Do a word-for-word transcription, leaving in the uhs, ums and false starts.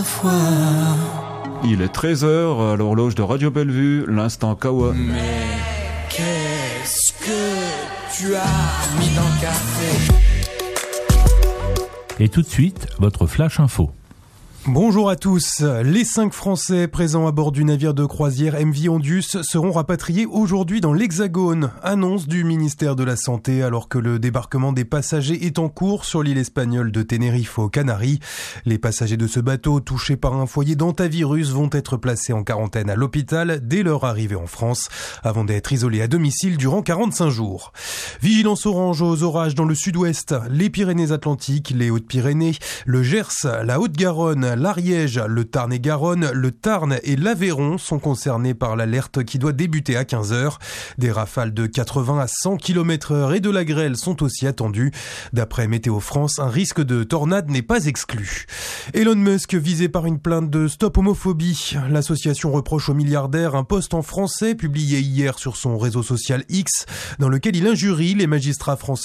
fois. Il est treize heures à l'horloge de Radio Bellevue, l'instant Kawa. Mais qu'est-ce que tu as mis dans le café? Et tout de suite, votre Flash Info. Bonjour à tous. Les cinq Français présents à bord du navire de croisière M V Ondius seront rapatriés aujourd'hui dans l'Hexagone. Annonce du ministère de la Santé alors que le débarquement des passagers est en cours sur l'île espagnole de Tenerife aux Canaries. Les passagers de ce bateau touchés par un foyer d'hantavirus vont être placés en quarantaine à l'hôpital dès leur arrivée en France avant d'être isolés à domicile durant quarante-cinq jours. Vigilance orange aux orages dans le sud-ouest, les Pyrénées-Atlantiques, les Hautes-Pyrénées, le Gers, la Haute-Garonne, l'Ariège, le Tarn-et-Garonne, le Tarn et l'Aveyron sont concernés par l'alerte qui doit débuter à quinze heures. Des rafales de quatre-vingts à cent kilomètres heure et de la grêle sont aussi attendues. D'après Météo France, un risque de tornade n'est pas exclu. Elon Musk visé par une plainte de Stop Homophobie. L'association reproche au milliardaire un post en français publié hier sur son réseau social X dans lequel il injurie les magistrats français